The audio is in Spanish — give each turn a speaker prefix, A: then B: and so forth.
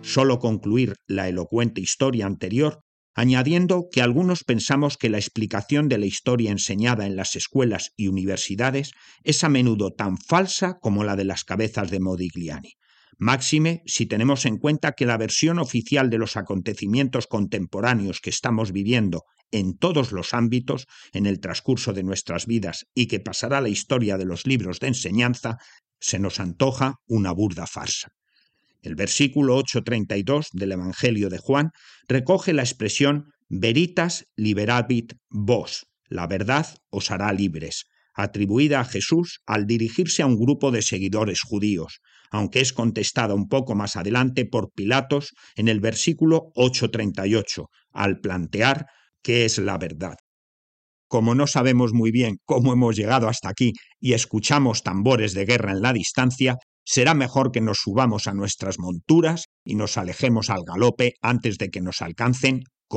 A: solo concluir la elocuente historia anterior, añadiendo que algunos pensamos que la explicación de la historia enseñada en las escuelas y universidades es a menudo tan falsa como la de las cabezas de Modigliani. Máxime si tenemos en cuenta que la versión oficial de los acontecimientos contemporáneos que estamos viviendo en todos los ámbitos en el transcurso de nuestras vidas y que pasará a la historia de los libros de enseñanza, se nos antoja una burda farsa. El versículo 8:32 del Evangelio de Juan recoge la expresión veritas liberabit vos, la verdad os hará libres, atribuida a Jesús al dirigirse a un grupo de seguidores judíos, aunque es contestada un poco más adelante por Pilatos en el versículo 8:38, al plantear qué es la verdad. Como no sabemos muy bien cómo hemos llegado hasta aquí y escuchamos tambores de guerra en la distancia, será mejor que nos subamos a nuestras monturas y nos alejemos al galope antes de que nos alcancen